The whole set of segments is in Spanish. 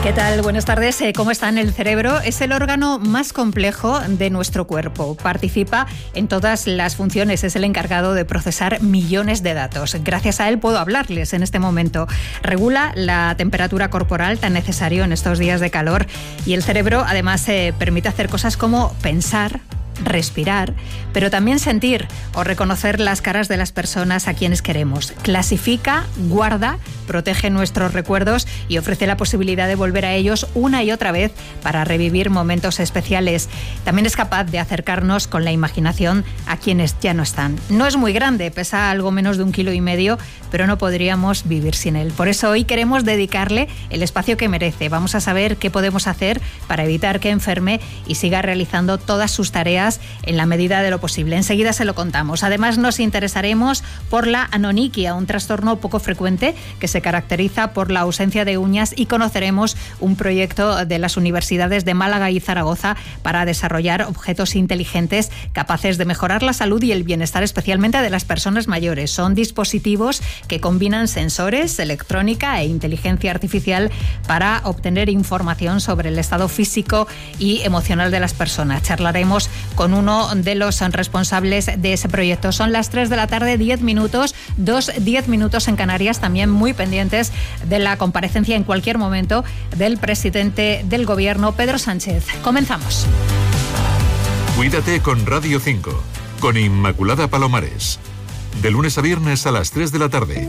¿Qué tal? Buenas tardes. ¿Cómo están? El cerebro es el órgano más complejo de nuestro cuerpo. Participa en todas las funciones. Es el encargado de procesar millones de datos. Gracias a él puedo hablarles en este momento. Regula la temperatura corporal tan necesario en estos días de calor. Y el cerebro además permite hacer cosas como pensar, respirar, pero también sentir o reconocer las caras de las personas a quienes queremos. Clasifica, guarda, protege nuestros recuerdos y ofrece la posibilidad de volver a ellos una y otra vez para revivir momentos especiales. También es capaz de acercarnos con la imaginación a quienes ya no están. No es muy grande, pesa algo menos de 1,5 kilos, pero no podríamos vivir sin él. Por eso hoy queremos dedicarle el espacio que merece. Vamos a saber qué podemos hacer para evitar que enferme y siga realizando todas sus tareas en la medida de lo posible. Enseguida se lo contamos. Además, nos interesaremos por la anonyquia, un trastorno poco frecuente que se caracteriza por la ausencia de uñas, y conoceremos un proyecto de las universidades de Málaga y Zaragoza para desarrollar objetos inteligentes capaces de mejorar la salud y el bienestar, especialmente de las personas mayores. Son dispositivos que combinan sensores, electrónica e inteligencia artificial para obtener información sobre el estado físico y emocional de las personas. Charlaremos con uno de los responsables de ese proyecto. Son las 3 de la tarde, 10 minutos, 10 minutos en Canarias, también muy pendientes de la comparecencia en cualquier momento del presidente del Gobierno, Pedro Sánchez. Comenzamos. Cuídate con Radio 5, con Inmaculada Palomares. De lunes a viernes a las 3 de la tarde.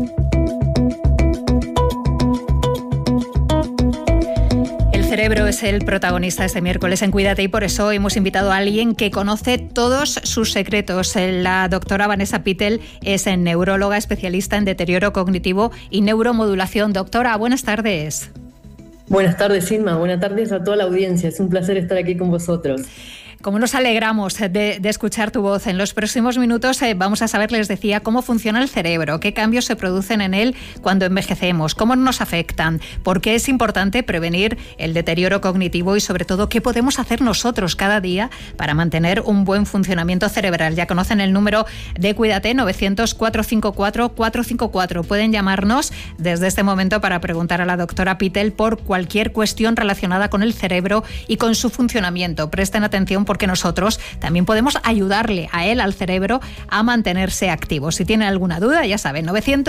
El cerebro es el protagonista este miércoles en Cuídate, y por eso hemos invitado a alguien que conoce todos sus secretos. La doctora Vanessa Pittel es neuróloga especialista en deterioro cognitivo y neuromodulación. Doctora, buenas tardes. Buenas tardes, Inma. Buenas tardes a toda la audiencia. Es un placer estar aquí con vosotros. Como nos alegramos de escuchar tu voz. En los próximos minutos vamos a saber, les decía, cómo funciona el cerebro, qué cambios se producen en él cuando envejecemos, cómo nos afectan, por qué es importante prevenir el deterioro cognitivo y, sobre todo, qué podemos hacer nosotros cada día para mantener un buen funcionamiento cerebral. Ya conocen el número de Cuídate, 900-454-454. Pueden llamarnos desde este momento para preguntar a la doctora Pittel por cualquier cuestión relacionada con el cerebro y con su funcionamiento. Presten atención, porque nosotros también podemos ayudarle a él, al cerebro, a mantenerse activo. Si tienen alguna duda, ya saben,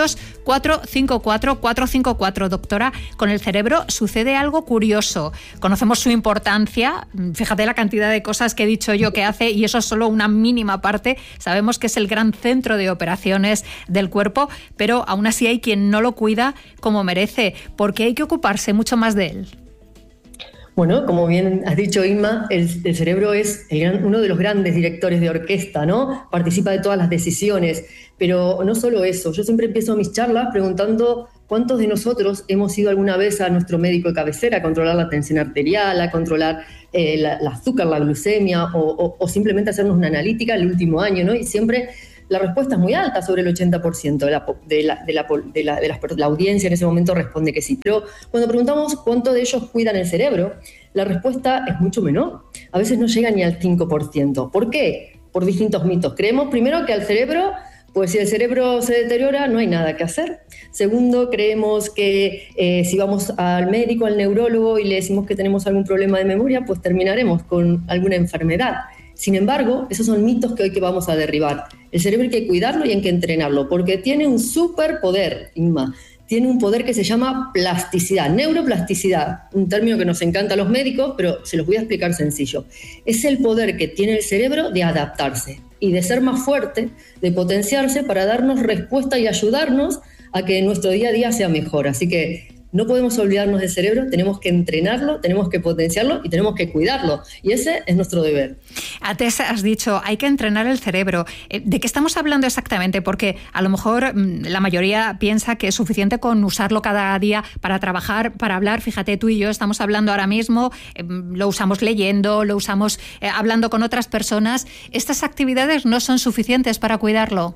900-454-454. Doctora, con el cerebro sucede algo curioso. Conocemos su importancia. Fíjate la cantidad de cosas que he dicho yo que hace, y eso es solo una mínima parte. Sabemos que es el gran centro de operaciones del cuerpo, pero aún así hay quien no lo cuida como merece, porque hay que ocuparse mucho más de él. Bueno, como bien has dicho, Inma, el cerebro es uno de los grandes directores de orquesta, ¿no? Participa de todas las decisiones, pero no solo eso. Yo siempre empiezo mis charlas preguntando cuántos de nosotros hemos ido alguna vez a nuestro médico de cabecera a controlar la tensión arterial, a controlar el azúcar, la glucemia, o simplemente hacernos una analítica el último año, ¿no? Y siempre la respuesta es muy alta, sobre el 80% de la audiencia en ese momento responde que sí. Pero cuando preguntamos cuánto de ellos cuidan el cerebro, la respuesta es mucho menor. A veces no llega ni al 5%. ¿Por qué? Por distintos mitos. Creemos primero que al cerebro, pues si el cerebro se deteriora, no hay nada que hacer. Segundo, creemos que si vamos al médico, al neurólogo, y le decimos que tenemos algún problema de memoria, pues terminaremos con alguna enfermedad. Sin embargo, esos son mitos que hoy vamos a derribar. El cerebro hay que cuidarlo y hay que entrenarlo, porque tiene un superpoder, Inma. Tiene un poder que se llama plasticidad, neuroplasticidad, un término que nos encanta a los médicos, pero se los voy a explicar sencillo. Es el poder que tiene el cerebro de adaptarse y de ser más fuerte, de potenciarse para darnos respuesta y ayudarnos a que nuestro día a día sea mejor. Así que no podemos olvidarnos del cerebro, tenemos que entrenarlo, tenemos que potenciarlo y tenemos que cuidarlo. Y ese es nuestro deber. Antes has dicho, hay que entrenar el cerebro. ¿De qué estamos hablando exactamente? Porque a lo mejor la mayoría piensa que es suficiente con usarlo cada día para trabajar, para hablar. Fíjate, tú y yo estamos hablando ahora mismo, lo usamos leyendo, lo usamos hablando con otras personas. ¿Estas actividades no son suficientes para cuidarlo?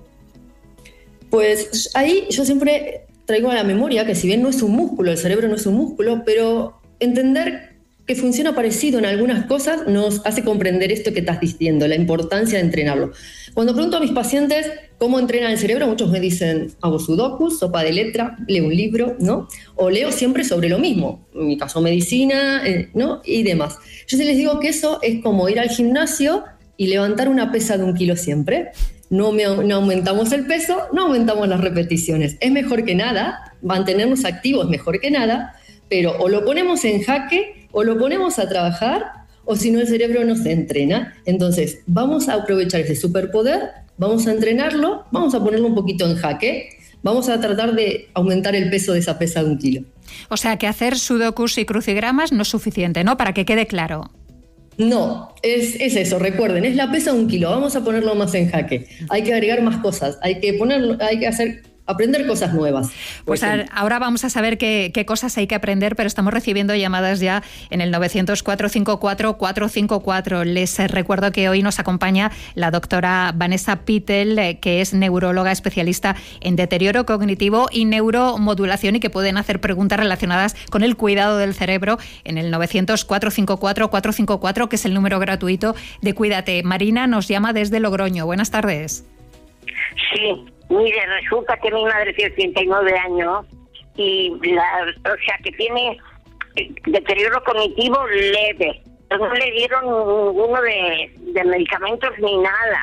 Pues ahí yo siempre traigo a la memoria que, si bien no es un músculo, el cerebro no es un músculo, pero entender que funciona parecido en algunas cosas, nos hace comprender esto que estás diciendo, la importancia de entrenarlo. Cuando pregunto a mis pacientes cómo entrenan el cerebro, muchos me dicen, hago sudokus, sopa de letra, leo un libro, ¿no? O leo siempre sobre lo mismo, en mi caso medicina, ¿no? Y demás. Yo les digo que eso es como ir al gimnasio y levantar una pesa de 1 kilo siempre. No aumentamos el peso, no aumentamos las repeticiones. Es mejor que nada, mantenernos activos es mejor que nada, pero o lo ponemos en jaque o lo ponemos a trabajar, o si no el cerebro no se entrena. Entonces vamos a aprovechar ese superpoder, vamos a entrenarlo, vamos a ponerlo un poquito en jaque, vamos a tratar de aumentar el peso de esa pesa de 1 kilo. O sea que hacer sudokus y crucigramas no es suficiente, ¿no? Para que quede claro. No, es eso, recuerden, es la pesa de 1 kilo, vamos a ponerlo más en jaque. Hay que agregar más cosas, hay que aprender cosas nuevas. Pues ahora vamos a saber qué cosas hay que aprender, pero estamos recibiendo llamadas ya en el 900-454-454. Les recuerdo que hoy nos acompaña la doctora Vanessa Pittel, que es neuróloga especialista en deterioro cognitivo y neuromodulación, y que pueden hacer preguntas relacionadas con el cuidado del cerebro en el 900-454-454, que es el número gratuito de Cuídate. Marina nos llama desde Logroño. Buenas tardes. Sí. Mire, resulta que mi madre tiene 89 años y que tiene deterioro cognitivo leve. No le dieron ninguno de medicamentos ni nada.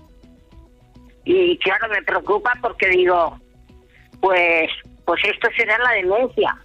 Y claro, me preocupa porque digo, pues esto será la demencia.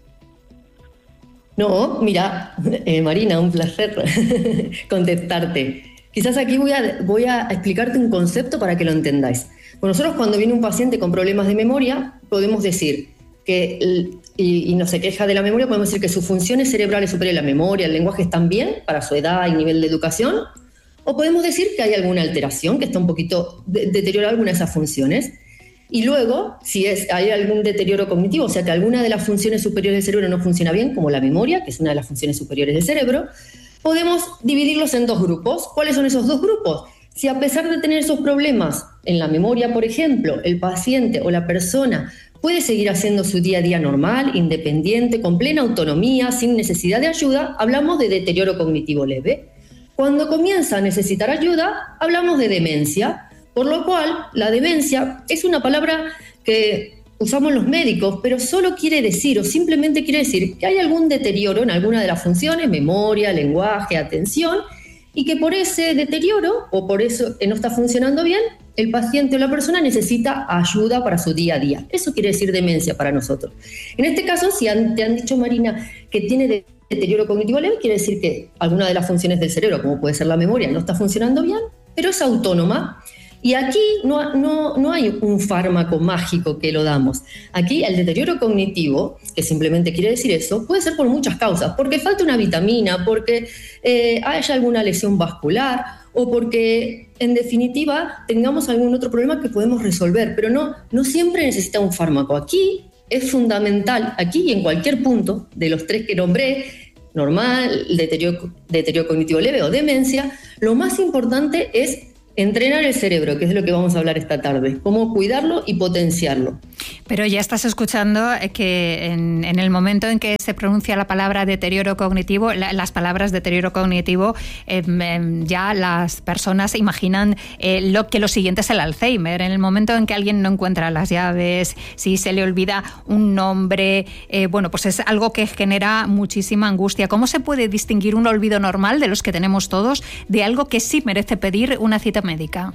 No, mira, Marina, un placer contestarte. Quizás aquí voy a explicarte un concepto para que lo entendáis. Bueno, nosotros cuando viene un paciente con problemas de memoria, podemos decir que, y no se queja de la memoria, podemos decir que sus funciones cerebrales superiores, la memoria, el lenguaje están bien para su edad y nivel de educación, o podemos decir que hay alguna alteración, que está un poquito deteriorada alguna de esas funciones. Y luego, si hay algún deterioro cognitivo, o sea que alguna de las funciones superiores del cerebro no funciona bien, como la memoria, que es una de las funciones superiores del cerebro, podemos dividirlos en 2 grupos. ¿Cuáles son esos 2 grupos? Si a pesar de tener esos problemas en la memoria, por ejemplo, el paciente o la persona puede seguir haciendo su día a día normal, independiente, con plena autonomía, sin necesidad de ayuda, hablamos de deterioro cognitivo leve. Cuando comienza a necesitar ayuda, hablamos de demencia, por lo cual la demencia es una palabra que usamos los médicos, pero solo quiere decir o simplemente quiere decir que hay algún deterioro en alguna de las funciones, memoria, lenguaje, atención, y que por ese deterioro o por eso que no está funcionando bien, el paciente o la persona necesita ayuda para su día a día. Eso quiere decir demencia para nosotros. En este caso, si te han dicho, Marina, que tiene deterioro cognitivo leve, quiere decir que alguna de las funciones del cerebro, como puede ser la memoria, no está funcionando bien, pero es autónoma. Y aquí no hay un fármaco mágico que lo damos. Aquí el deterioro cognitivo, que simplemente quiere decir eso, puede ser por muchas causas. Porque falta una vitamina, porque haya alguna lesión vascular o porque, en definitiva, tengamos algún otro problema que podemos resolver. Pero no siempre necesita un fármaco. Aquí es fundamental, aquí y en cualquier punto de los 3 que nombré, normal, deterioro cognitivo leve o demencia, lo más importante es entrenar el cerebro, que es de lo que vamos a hablar esta tarde, cómo cuidarlo y potenciarlo. Pero ya estás escuchando que en el momento en que se pronuncia la palabra deterioro cognitivo, las palabras deterioro cognitivo, ya las personas imaginan que lo siguiente es el Alzheimer. En el momento en que alguien no encuentra las llaves, si se le olvida un nombre, pues es algo que genera muchísima angustia. ¿Cómo se puede distinguir un olvido normal de los que tenemos todos de algo que sí merece pedir una cita médica?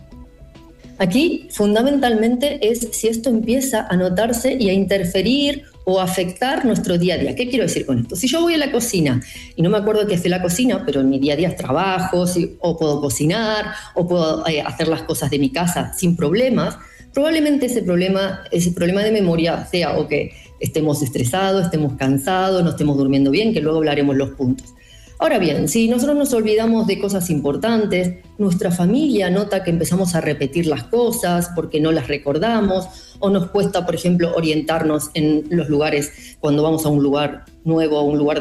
Aquí, fundamentalmente, es si esto empieza a notarse y a interferir o afectar nuestro día a día. ¿Qué quiero decir con esto? Si yo voy a la cocina y no me acuerdo qué hace la cocina, pero en mi día a día trabajo, o puedo cocinar, o puedo hacer las cosas de mi casa sin problemas, probablemente ese problema de memoria sea o que estemos estresados, estemos cansados, no estemos durmiendo bien, que luego hablaremos los puntos. Ahora bien, si nosotros nos olvidamos de cosas importantes, nuestra familia nota que empezamos a repetir las cosas porque no las recordamos, o nos cuesta, por ejemplo, orientarnos en los lugares cuando vamos a un lugar nuevo,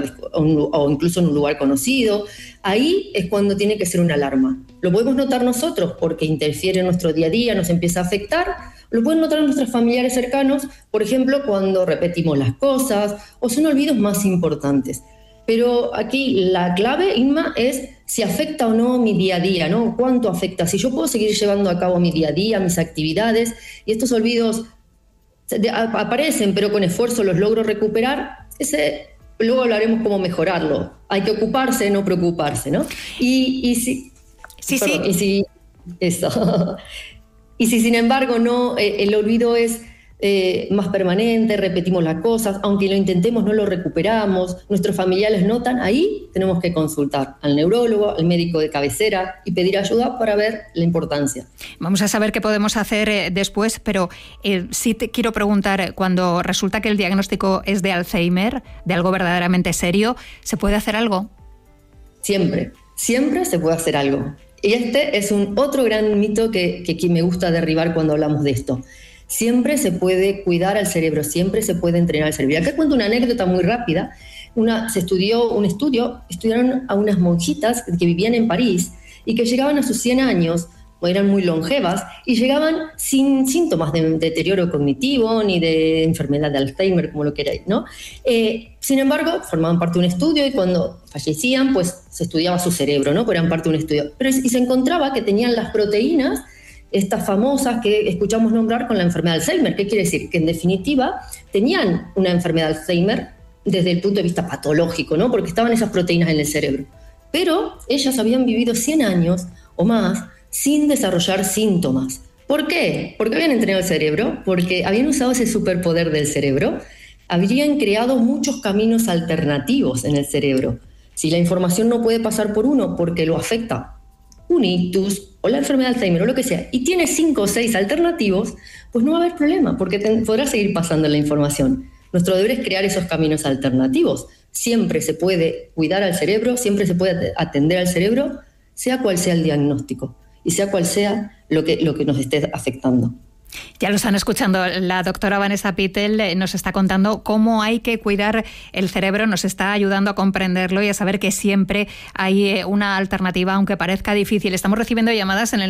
o incluso en un lugar conocido, ahí es cuando tiene que ser una alarma. Lo podemos notar nosotros porque interfiere en nuestro día a día, nos empieza a afectar. Lo pueden notar nuestros familiares cercanos, por ejemplo, cuando repetimos las cosas o son olvidos más importantes. Pero aquí la clave, Inma, es si afecta o no mi día a día, ¿no? ¿Cuánto afecta? Si yo puedo seguir llevando a cabo mi día a día, mis actividades, y estos olvidos aparecen, pero con esfuerzo los logro recuperar, luego hablaremos cómo mejorarlo. Hay que ocuparse, no preocuparse, ¿no? Y si sin embargo no, el olvido es más permanente, repetimos las cosas, aunque lo intentemos no lo recuperamos, nuestros familiares notan, ahí tenemos que consultar al neurólogo, al médico de cabecera y pedir ayuda para ver la importancia. Vamos a saber qué podemos hacer después, pero sí te quiero preguntar, cuando resulta que el diagnóstico es de Alzheimer, de algo verdaderamente serio, ¿se puede hacer algo? Siempre se puede hacer algo. Y este es otro gran mito que me gusta derribar cuando hablamos de esto. Siempre se puede cuidar al cerebro, siempre se puede entrenar al cerebro. Y acá cuento una anécdota muy rápida. Estudiaron a unas monjitas que vivían en París y que llegaban a sus 100 años, o eran muy longevas, y llegaban sin síntomas de deterioro cognitivo ni de enfermedad de Alzheimer, como lo queráis, ¿no? Sin embargo, formaban parte de un estudio y cuando fallecían, pues se estudiaba su cerebro, ¿no? Porque eran parte de un estudio. Y se encontraba que tenían las proteínas, estas famosas que escuchamos nombrar con la enfermedad de Alzheimer. ¿Qué quiere decir? Que en definitiva tenían una enfermedad de Alzheimer desde el punto de vista patológico, ¿no? Porque estaban esas proteínas en el cerebro. Pero ellas habían vivido 100 años o más sin desarrollar síntomas. ¿Por qué? Porque habían entrenado el cerebro, porque habían usado ese superpoder del cerebro, habrían creado muchos caminos alternativos en el cerebro. Si la información no puede pasar por uno porque lo afecta un ictus o la enfermedad de Alzheimer o lo que sea, y tiene 5 o 6 alternativos, pues no va a haber problema, porque podrá seguir pasando la información. Nuestro deber es crear esos caminos alternativos. Siempre se puede cuidar al cerebro, siempre se puede atender al cerebro, sea cual sea el diagnóstico y sea cual sea lo que nos esté afectando. Ya lo están escuchando, la doctora Vanessa Pittel nos está contando cómo hay que cuidar el cerebro, nos está ayudando a comprenderlo y a saber que siempre hay una alternativa, aunque parezca difícil. Estamos recibiendo llamadas en el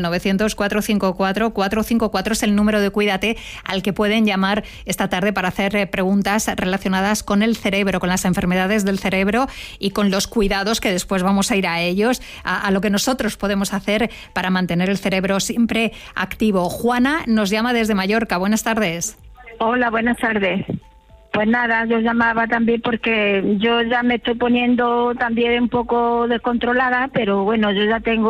900-454-454, es el número de Cuídate al que pueden llamar esta tarde para hacer preguntas relacionadas con el cerebro, con las enfermedades del cerebro y con los cuidados, que después vamos a ir a ellos, a lo que nosotros podemos hacer para mantener el cerebro siempre activo. Juana nos llama desde Mallorca. Buenas tardes. Hola, buenas tardes. Pues nada, yo llamaba también porque yo ya me estoy poniendo también un poco descontrolada, pero bueno, yo ya tengo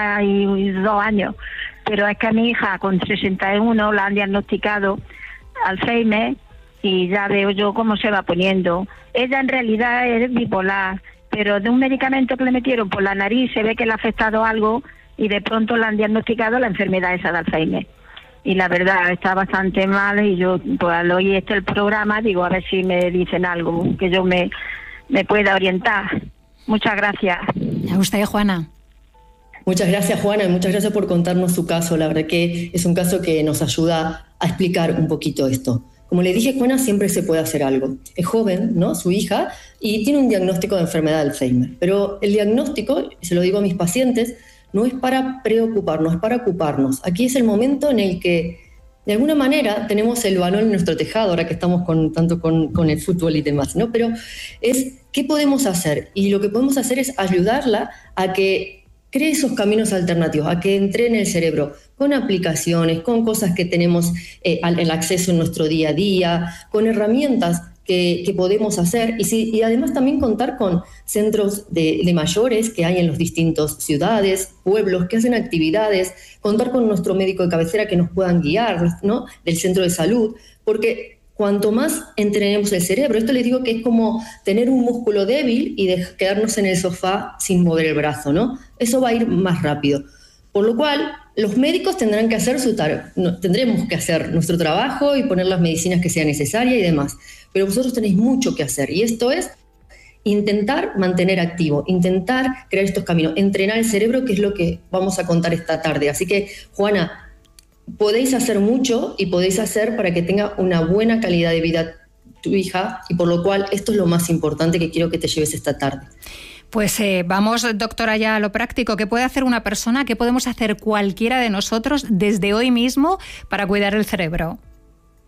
82 años, pero es que a mi hija con 61 la han diagnosticado Alzheimer y ya veo yo cómo se va poniendo. Ella en realidad es bipolar, pero de un medicamento que le metieron por la nariz se ve que le ha afectado algo y de pronto le han diagnosticado la enfermedad esa de Alzheimer. Y la verdad está bastante mal y yo pues al oír el programa digo a ver si me dicen algo que yo me pueda orientar. Muchas gracias. A usted, Juana. Muchas gracias, Juana, y muchas gracias por contarnos su caso. La verdad que es un caso que nos ayuda a explicar un poquito esto. Como le dije, Juana, siempre se puede hacer algo. Es joven, ¿no? Su hija, y tiene un diagnóstico de enfermedad de Alzheimer. Pero el diagnóstico, se lo digo a mis pacientes, no es para preocuparnos, es para ocuparnos. Aquí es el momento en el que, de alguna manera, tenemos el balón en nuestro tejado, ahora que estamos tanto con el fútbol y demás, ¿no? Pero es, ¿qué podemos hacer? Y lo que podemos hacer es ayudarla a que cree esos caminos alternativos, a que entrene el cerebro con aplicaciones, con cosas que tenemos el acceso en nuestro día a día, con herramientas que podemos hacer y además también contar con centros de mayores que hay en las distintas ciudades, pueblos que hacen actividades, contar con nuestro médico de cabecera que nos puedan guiar, ¿no? Del centro de salud, porque cuanto más entrenemos el cerebro, esto les digo que es como tener un músculo débil y quedarnos en el sofá sin mover el brazo, ¿no? Eso va a ir más rápido. Por lo cual, los médicos tendrán que hacer tendremos que hacer nuestro trabajo y poner las medicinas que sea necesaria y demás. Pero vosotros tenéis mucho que hacer y esto es intentar mantener activo, intentar crear estos caminos, entrenar el cerebro, que es lo que vamos a contar esta tarde. Así que, Juana, podéis hacer mucho y podéis hacer para que tenga una buena calidad de vida tu hija y por lo cual esto es lo más importante que quiero que te lleves esta tarde. Pues vamos, doctora, ya a lo práctico. ¿Qué puede hacer una persona? ¿Qué podemos hacer cualquiera de nosotros desde hoy mismo para cuidar el cerebro?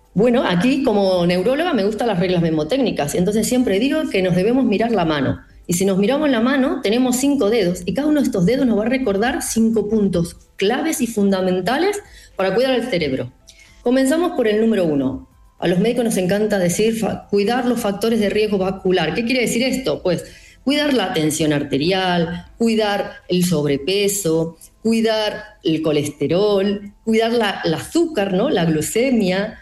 Bueno, aquí como neuróloga me gustan las reglas memotécnicas, entonces siempre digo que nos debemos mirar la mano. Y si nos miramos la mano, tenemos 5 dedos y cada uno de estos dedos nos va a recordar 5 puntos claves y fundamentales para cuidar el cerebro. Comenzamos por el número 1. A los médicos nos encanta decir cuidar los factores de riesgo vascular. ¿Qué quiere decir esto? Pues cuidar la tensión arterial, cuidar el sobrepeso, cuidar el colesterol, cuidar el azúcar, ¿no? La glucemia,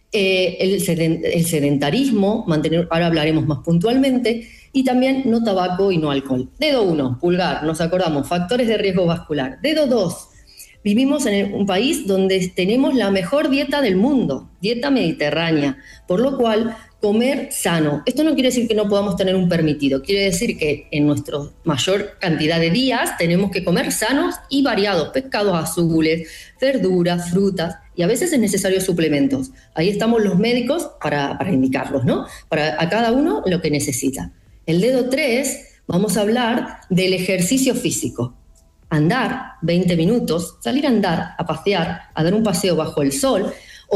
el sedentarismo, ahora hablaremos más puntualmente, y también no tabaco y no alcohol. Dedo 1, pulgar, nos acordamos, factores de riesgo vascular. Dedo 2, vivimos en un país donde tenemos la mejor dieta del mundo, dieta mediterránea, por lo cual comer sano. Esto no quiere decir que no podamos tener un permitido, quiere decir que en nuestra mayor cantidad de días tenemos que comer sanos y variados, pescados azules, verduras, frutas, y a veces es necesario suplementos. Ahí estamos los médicos para indicarlos, ¿no? Para a cada uno lo que necesita. El dedo 3, vamos a hablar del ejercicio físico. Andar 20 minutos, salir a andar, a pasear, a dar un paseo bajo el sol,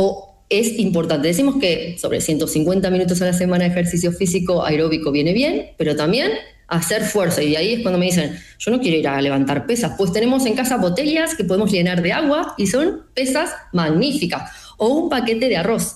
es importante. Decimos que sobre 150 minutos a la semana de ejercicio físico aeróbico viene bien, pero también hacer fuerza. Y ahí es cuando me dicen, yo no quiero ir a levantar pesas. Pues tenemos en casa botellas que podemos llenar de agua y son pesas magníficas. O un paquete de arroz.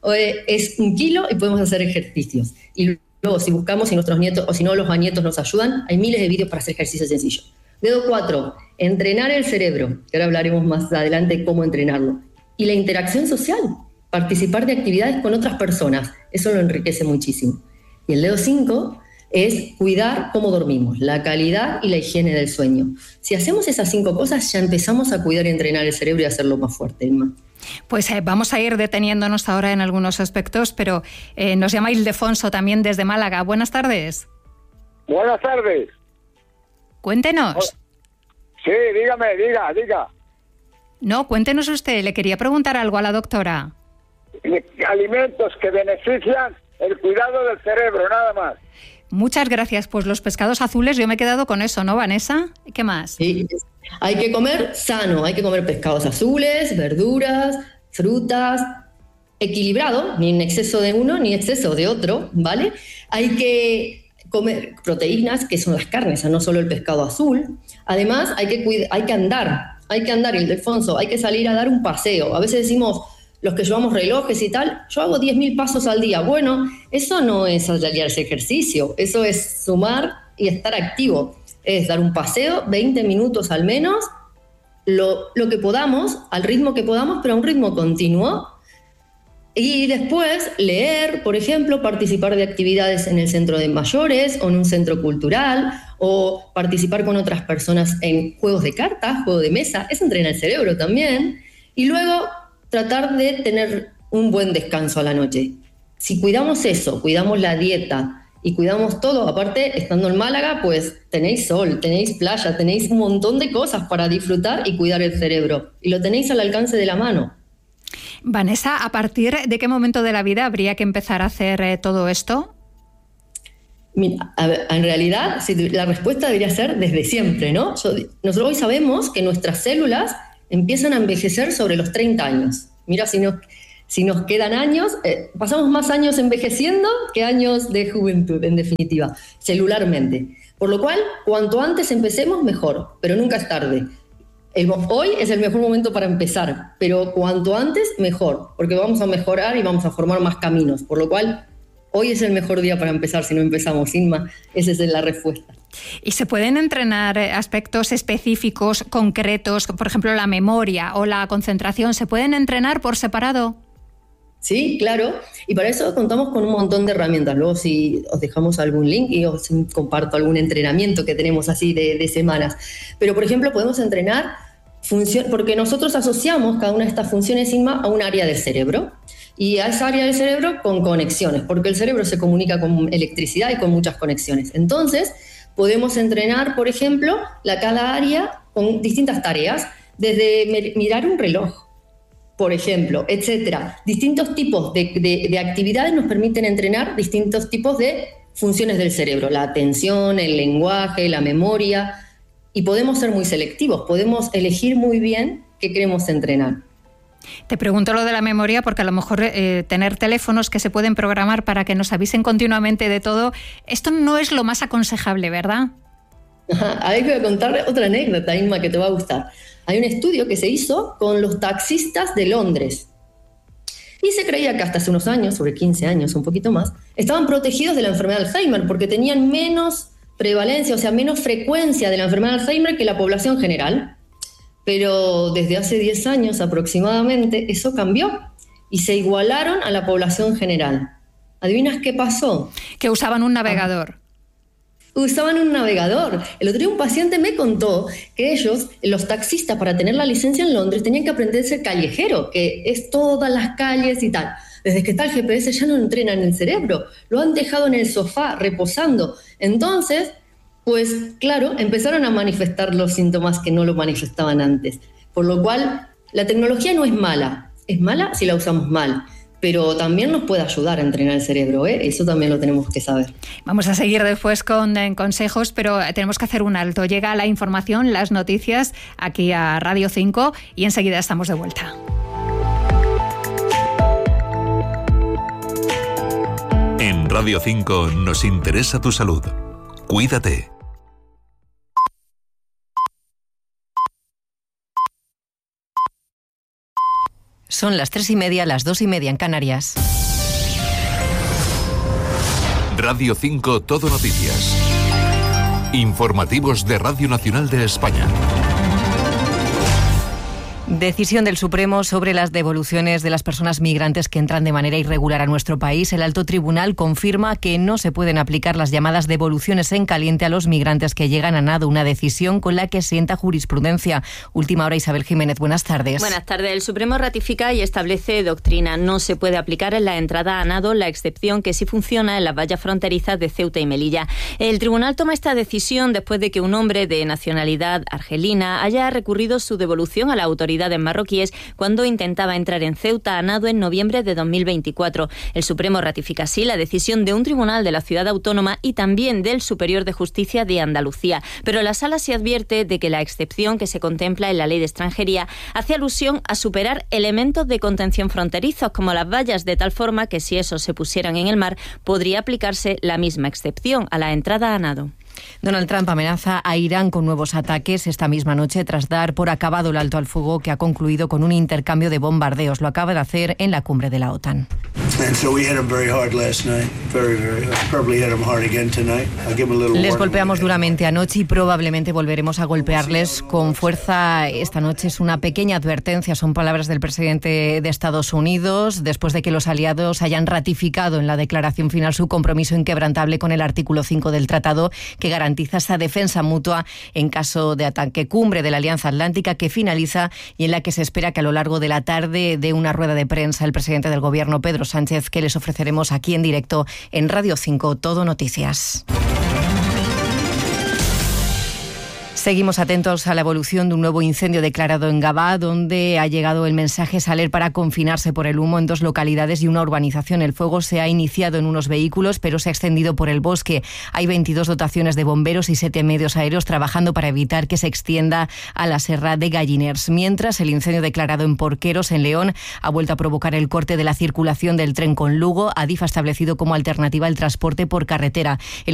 Es 1 kilo y podemos hacer ejercicios. Y luego, si buscamos, si nuestros nietos, o si no, los nietos nos ayudan, hay miles de vídeos para hacer ejercicios sencillos. Dedo 4, entrenar el cerebro, que ahora hablaremos más adelante de cómo entrenarlo. Y la interacción social, participar de actividades con otras personas, eso lo enriquece muchísimo. Y el dedo 5 es cuidar cómo dormimos, la calidad y la higiene del sueño. Si hacemos esas 5 cosas, ya empezamos a cuidar y entrenar el cerebro y hacerlo más fuerte, Inma. Pues vamos a ir deteniéndonos ahora en algunos aspectos, pero nos llama Ildefonso también desde Málaga. Buenas tardes. Buenas tardes. Cuéntenos. Sí, dígame, diga. No, cuéntenos usted, le quería preguntar algo a la doctora. Alimentos que benefician el cuidado del cerebro, nada más. Muchas gracias. Pues los pescados azules, yo me he quedado con eso, ¿no, Vanessa? ¿Qué más? Sí, hay que comer sano, hay que comer pescados azules, verduras, frutas, equilibrado, ni en exceso de uno ni exceso de otro, ¿vale? Hay que comer proteínas, que son las carnes, no solo el pescado azul. Además, hay que andar, Ildefonso, hay que salir a dar un paseo. A veces decimos, los que llevamos relojes y tal, yo hago 10.000 pasos al día. Bueno, eso no es ese ejercicio, eso es sumar y estar activo. Es dar un paseo, 20 minutos al menos, lo que podamos, al ritmo que podamos, pero a un ritmo continuo. Y después leer, por ejemplo, participar de actividades en el centro de mayores o en un centro cultural, o participar con otras personas en juegos de cartas, juegos de mesa, eso entrena el cerebro también. Y luego tratar de tener un buen descanso a la noche. Si cuidamos eso, cuidamos la dieta y cuidamos todo, aparte, estando en Málaga, pues tenéis sol, tenéis playa, tenéis un montón de cosas para disfrutar y cuidar el cerebro. Y lo tenéis al alcance de la mano. Vanessa, ¿a partir de qué momento de la vida habría que empezar a hacer todo esto? Mira, en realidad, la respuesta debería ser desde siempre, ¿no? Nosotros hoy sabemos que nuestras células empiezan a envejecer sobre los 30 años. Mira, si nos quedan años, pasamos más años envejeciendo que años de juventud, en definitiva, celularmente. Por lo cual, cuanto antes empecemos, mejor, pero nunca es tarde. Hoy es el mejor momento para empezar, pero cuanto antes, mejor, porque vamos a mejorar y vamos a formar más caminos. Por lo cual, hoy es el mejor día para empezar si no empezamos, Inma. Esa es la respuesta. ¿Y se pueden entrenar aspectos específicos, concretos, por ejemplo, la memoria o la concentración? ¿Se pueden entrenar por separado? Sí, claro. Y para eso contamos con un montón de herramientas. Luego si os dejamos algún link y os comparto algún entrenamiento que tenemos así de semanas. Pero, por ejemplo, podemos entrenar porque nosotros asociamos cada una de estas funciones, Inma, a un área del cerebro. Y a esa área del cerebro con conexiones, porque el cerebro se comunica con electricidad y con muchas conexiones. Entonces, podemos entrenar, por ejemplo, cada área con distintas tareas, desde mirar un reloj, por ejemplo, etcétera. Distintos tipos de actividades nos permiten entrenar distintos tipos de funciones del cerebro, la atención, el lenguaje, la memoria, y podemos ser muy selectivos, podemos elegir muy bien qué queremos entrenar. Te pregunto lo de la memoria porque a lo mejor tener teléfonos que se pueden programar para que nos avisen continuamente de todo, esto no es lo más aconsejable, ¿verdad? Ahí voy a contar otra anécdota, Inma, que te va a gustar. Hay un estudio que se hizo con los taxistas de Londres y se creía que hasta hace unos años, sobre 15 años, un poquito más, estaban protegidos de la enfermedad de Alzheimer porque tenían menos prevalencia, o sea, menos frecuencia de la enfermedad de Alzheimer que la población general. Pero desde hace 10 años aproximadamente eso cambió y se igualaron a la población general. ¿Adivinas qué pasó? Que usaban un navegador. Usaban un navegador. El otro día un paciente me contó que ellos, los taxistas, para tener la licencia en Londres, tenían que aprender a ser callejero, que es todas las calles y tal. Desde que está el GPS ya no entrenan el cerebro, lo han dejado en el sofá reposando. Entonces, pues claro, empezaron a manifestar los síntomas que no lo manifestaban antes. Por lo cual, la tecnología no es mala si la usamos mal, pero también nos puede ayudar a entrenar el cerebro, ¿eh? Eso también lo tenemos que saber. Vamos a seguir después con consejos, pero tenemos que hacer un alto. Llega la información, las noticias, aquí a Radio 5 y enseguida estamos de vuelta. En Radio 5 nos interesa tu salud. Cuídate. Son las 3:30, las 2:30 en Canarias. Radio 5 Todo Noticias. Informativos de Radio Nacional de España. Decisión del Supremo sobre las devoluciones de las personas migrantes que entran de manera irregular a nuestro país. El alto tribunal confirma que no se pueden aplicar las llamadas devoluciones en caliente a los migrantes que llegan a nado, una decisión con la que sienta jurisprudencia. Última hora, Isabel Jiménez, buenas tardes. Buenas tardes. El Supremo ratifica y establece doctrina. No se puede aplicar en la entrada a nado la excepción que sí funciona en las vallas fronterizas de Ceuta y Melilla. El tribunal toma esta decisión después de que un hombre de nacionalidad argelina haya recurrido su devolución a la autoridad marroquíes cuando intentaba entrar en Ceuta a nado en noviembre de 2024. El Supremo ratifica así la decisión de un tribunal de la ciudad autónoma y también del Superior de Justicia de Andalucía. Pero la sala se advierte de que la excepción que se contempla en la ley de extranjería hace alusión a superar elementos de contención fronterizos como las vallas, de tal forma que si esos se pusieran en el mar podría aplicarse la misma excepción a la entrada a nado. Donald Trump amenaza a Irán con nuevos ataques esta misma noche tras dar por acabado el alto al fuego que ha concluido con un intercambio de bombardeos. Lo acaba de hacer en la cumbre de la OTAN. Les golpeamos duramente anoche y probablemente volveremos a golpearles con fuerza esta noche. Es una pequeña advertencia, son palabras del presidente de Estados Unidos, después de que los aliados hayan ratificado en la declaración final su compromiso inquebrantable con el artículo 5 del tratado, que garantiza esa defensa mutua en caso de ataque. Cumbre de la Alianza Atlántica que finaliza y en la que se espera que a lo largo de la tarde dé una rueda de prensa el presidente del Gobierno, Pedro Sánchez, que les ofreceremos aquí en directo en Radio 5 Todo Noticias. Seguimos atentos a la evolución de un nuevo incendio declarado en Gavà, donde ha llegado el mensaje Saler para confinarse por el humo en 2 localidades y una urbanización. El fuego se ha iniciado en unos vehículos, pero se ha extendido por el bosque. Hay 22 dotaciones de bomberos y 7 medios aéreos trabajando para evitar que se extienda a la Serra de Galliners. Mientras, el incendio declarado en Porqueros, en León, ha vuelto a provocar el corte de la circulación del tren con Lugo. Adif ha establecido como alternativa el transporte por carretera.